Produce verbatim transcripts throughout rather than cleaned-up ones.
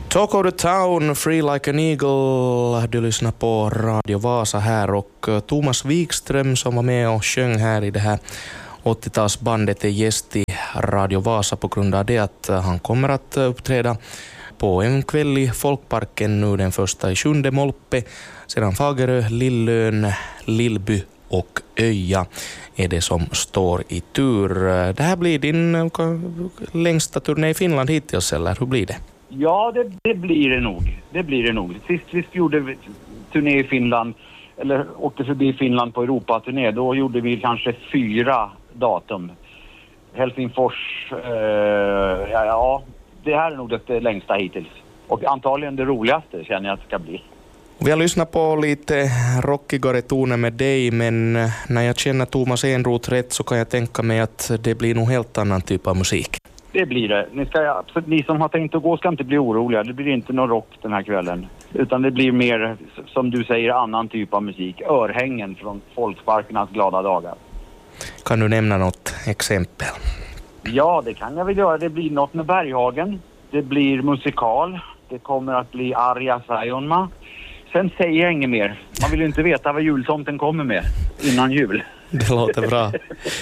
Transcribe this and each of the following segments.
Talk of the Town, Free Like an Eagle. Du lyssnar på Radio Vasa här, och Thomas Wikström som var med och sjöng här i det här åttiotalsbandet är gäst i Radio Vasa på grund av det att han kommer att uppträda på en kväll i Folkparken nu den första i sjunde Molpe. Sedan Fagerö, Lillön, Lillby och Öja är det som står i tur. Det här blir din längsta turné i Finland hittills, eller hur blir det? Ja, det, det blir det nog. Det blir det nog. Sist vi gjorde turné i Finland, eller åkte förbi Finland på Europa-turné, då gjorde vi kanske fyra datum. Helsingfors, eh, ja, ja, det här är nog det längsta hittills. Och antagligen det roligaste känner jag att det ska bli. Vi har lyssnat på lite rockigare toner med dig, men när jag känner Thomas Enroth rätt så kan jag tänka mig att det blir nog helt annan typ av musik. Det blir det. Ni, ska, ni som har tänkt att gå ska inte bli oroliga. Det blir inte någon rock den här kvällen. Utan det blir mer, som du säger, annan typ av musik. Örhängen från Folkparkernas glada dagar. Kan du nämna något exempel? Ja, det kan jag väl göra. Det blir något med Berghagen. Det blir musikal. Det kommer att bli Arja Saijonmaa. Sen säger jag inget mer. Man vill ju inte veta vad jultomten kommer med innan jul. Det låter bra.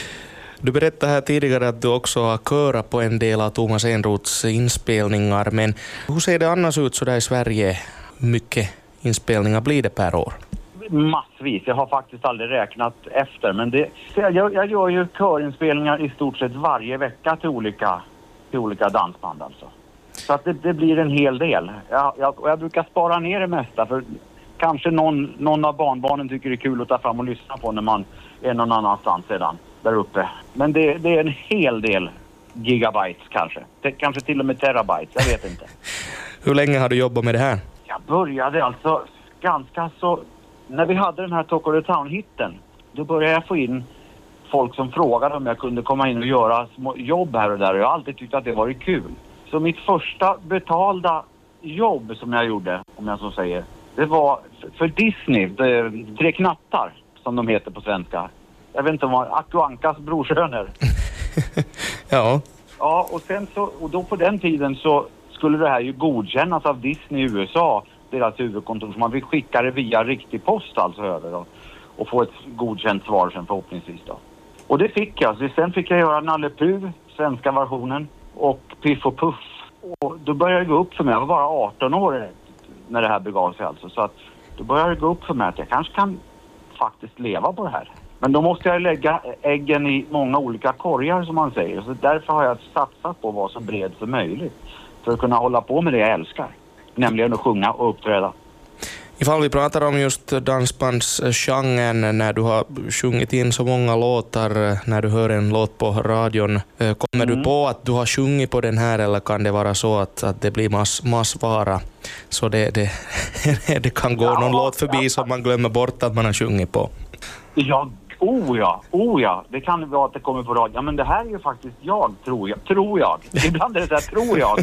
Du berättade här tidigare att du också har körat på en del av Thomas Enroths inspelningar, men hur ser det annars ut så där i Sverige? Hur mycket inspelningar blir det per år? Massvis. Jag har faktiskt aldrig räknat efter, men det, jag, jag gör ju körinspelningar i stort sett varje vecka till olika, till olika dansband alltså. Så att det, det blir en hel del. Jag, jag, jag brukar spara ner det mesta, för kanske någon, någon av barnbarnen tycker det är kul att ta fram och lyssna på när man är någon annanstans sedan. Där uppe. Men det, det är en hel del gigabytes kanske. Det, kanske till och med terabytes, jag vet inte. Hur länge har du jobbat med det här? Jag började alltså ganska så... När vi hade den här Talk of the Town-hitten, då började jag få in folk som frågade om jag kunde komma in och göra små jobb här och där. Och jag har alltid tyckt att det var kul. Så mitt första betalda jobb som jag gjorde, om jag så säger, det var för Disney, det, Tre knattar som de heter på svenska. Jag vet inte om det var Aku Ankas brorsöner. Ja. Ja, och sen så, och då på den tiden så skulle det här ju godkännas av Disney i U S A, deras huvudkontor, så man fick skicka det via riktig post alltså över då, och få ett godkänt svar sen förhoppningsvis då. Och det fick jag. Så sen fick jag göra Nalle Puh, svenska versionen, och Piff och Puff. Och då började det gå upp för mig. Jag var bara arton år när det här begav sig alltså. Så att då började det gå upp för mig att jag kanske kan faktiskt leva på det här. Men då måste jag lägga äggen i många olika korgar som man säger. Så därför har jag satsat på att vara så bred som möjligt. För att kunna hålla på med det jag älskar. Nämligen att sjunga och uppträda. Ifall vi pratar om just dansbandsgenren, när du har sjungit in så många låtar, när du hör en låt på radion, kommer mm. du på att du har sjungit på den här, eller kan det vara så att, att det blir mass, massvara? Så det, det, det kan gå ja, någon låt förbi ja. som man glömmer bort att man har sjungit på. Ja, oh ja, oh ja. Det kan vara att det kommer på radio. Ja, men det här är ju faktiskt jag, tror jag. Tror jag. Ibland är det så här, tror jag.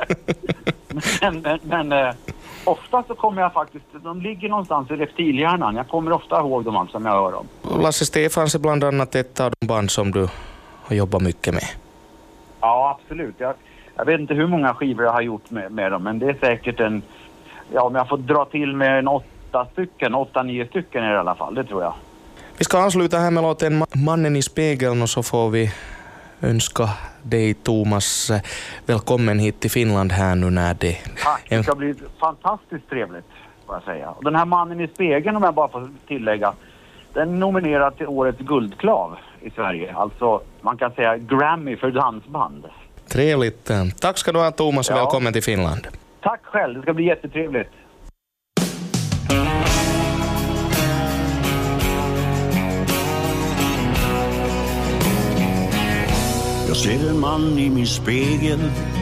men men, men eh, ofta så kommer jag faktiskt, de ligger någonstans i reptilhjärnan. Jag kommer ofta ihåg dem som jag hör om. Lasse Stefans är bland annat ett av de band som du har jobbat mycket med. Ja, absolut. Jag, jag vet inte hur många skivor jag har gjort med, med dem, men det är säkert en, ja, om jag får dra till med en åtta stycken, åtta, nio stycken i alla fall, det tror jag. Vi ska avsluta här med låten Mannen i spegeln, och så får vi önska dig, Thomas, välkommen hit till Finland här nu när det... Tack, det ska bli fantastiskt trevligt, får jag säga. Och den här Mannen i spegeln, om jag bara får tillägga, den är nominerad till årets guldklav i Sverige. Alltså, man kan säga Grammy för dansband. Trevligt. Tack ska du ha, Thomas, och ja. välkommen till Finland. Tack själv, det ska bli jättetrevligt. Jag ser en man i min spegel,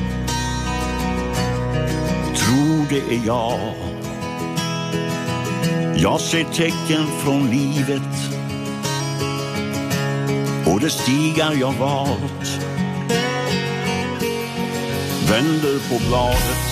tror det är jag. Jag ser tecken från livet och det stigar jag valt. Vänder på bladet,